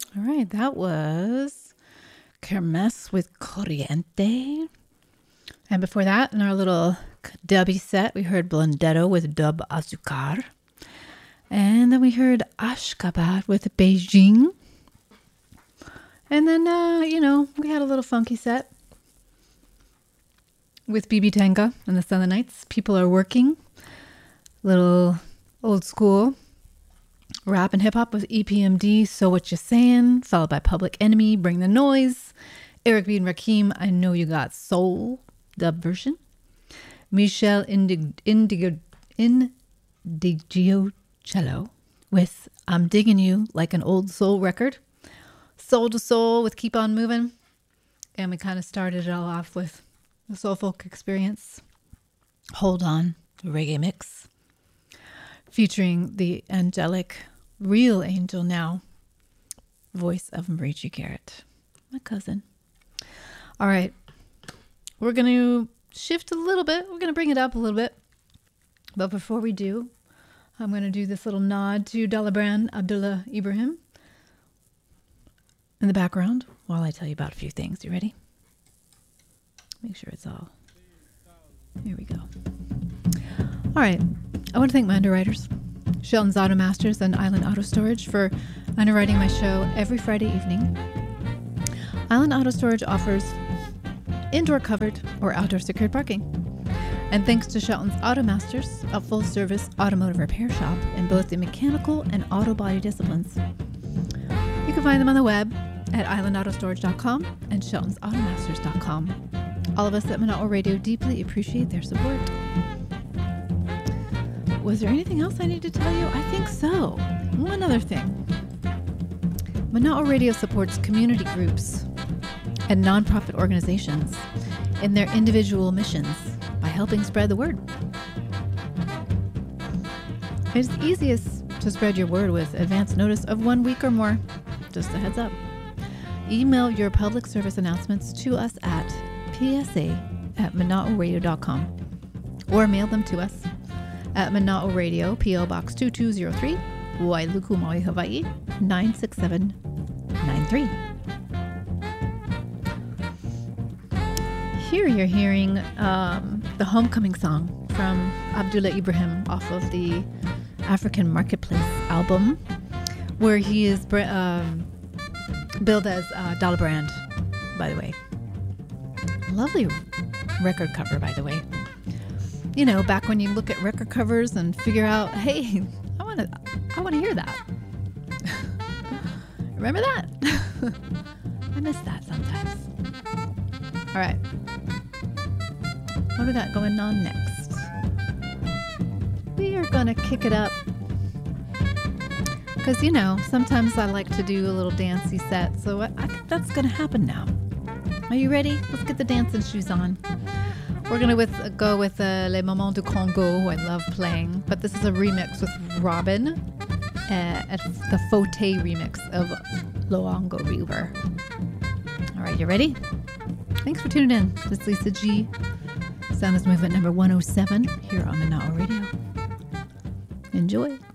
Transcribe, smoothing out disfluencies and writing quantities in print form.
All right, that was Kermesse with Corriente. And before that, in our little dubby set, we heard Blondetto with Dub Azucar. And then we heard Ashgabat with Beijing. And then, we had a little funky set with BB Tanga and the Southern Nights. People Are Working. Little old school rap and hip hop with EPMD, So What You Saying, followed by Public Enemy, Bring the Noise. Eric B. and Rakim, I Know You Got Soul, dub version. Michelle Indigiocello with I'm Digging You, like an old soul record. Soul to Soul with Keep On Moving. And we kind of started it all off with the Soul Folk Experience. Hold On, reggae mix. Featuring the angelic, real angel now, voice of Marichi Garrett, my cousin. All right, we're going to shift a little bit. We're going to bring it up a little bit. But before we do, I'm going to do this little nod to Dalibran Abdullah Ibrahim in the background while I tell you about a few things. You ready? Make sure it's all. Here we go. All right. I want to thank my underwriters, Shelton's Auto Masters and Island Auto Storage, for underwriting my show every Friday evening. Island Auto Storage offers indoor covered or outdoor secured parking. And thanks to Shelton's Auto Masters, a full-service automotive repair shop in both the mechanical and auto body disciplines. You can find them on the web at islandautostorage.com and sheltonsautomasters.com. All of us at Monotwell Radio deeply appreciate their support. Was there anything else I need to tell you? I think so. One other thing. Monotwell Radio supports community groups and nonprofit organizations in their individual missions by helping spread the word. It's easiest to spread your word with advance notice of 1 week or more. Just a heads up. Email your public service announcements to us at psa@monotwellradio.com or mail them to us at Monotwell Radio, P.O. Box 2203, Wailuku, Maui, Hawaii, 96793. Here you're hearing the Homecoming Song from Abdullah Ibrahim off of the African Marketplace album, where he is billed as Dalibran, by the way. Lovely record cover, by the way. You know, back when you look at record covers and figure out, hey, I want to hear that. Remember that? I miss that sometimes. All right. What do we got going on next? We are going to kick it up. Because, sometimes I like to do a little dancey set. So that's going to happen now. Are you ready? Let's get the dancing shoes on. We're going to go with Les Moments du Congo, I love playing. But this is a remix with Robin, the Faute remix of Loango River. All right, you ready? Thanks for tuning in. This is Lisa G. Sound is movement number 107 here on Monotwell Radio. Enjoy.